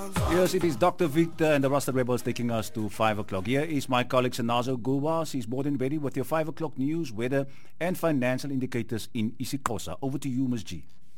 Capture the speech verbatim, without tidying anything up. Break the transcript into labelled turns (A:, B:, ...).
A: Yes, it is Doctor Victor and the Rasta Rebels taking us to five o'clock. Here is my colleague Sanazo Gulwas. He's more than ready with your five o'clock news, weather and financial indicators in isiXhosa. Over to you, Miss G.